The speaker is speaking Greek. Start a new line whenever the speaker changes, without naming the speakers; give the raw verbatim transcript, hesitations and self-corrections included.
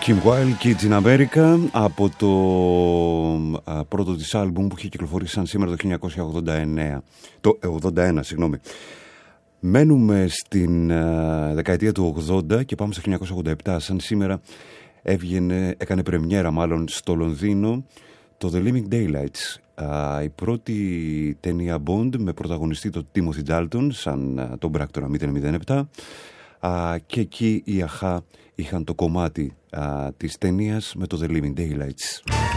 Kim Wilde, Kids in America, από το α, πρώτο της άλμπουμ που είχε κυκλοφορήσει σαν σήμερα το χίλια εννιακόσια ογδόντα εννέα, το ογδόντα ένα, συγγνώμη. Μένουμε στην α, δεκαετία του ογδόντα και πάμε στο χίλια εννιακόσια ογδόντα επτά. Σαν σήμερα έβγαινε, έκανε πρεμιέρα μάλλον στο Λονδίνο το The Living Daylights, α, η πρώτη ταινία Bond με πρωταγωνιστή τον Timothy Dalton σαν α, τον πράκτορα μηδέν μηδέν επτά. Α, και εκεί οι αχά είχαν το κομμάτι α, της ταινίας με το The Living Daylights.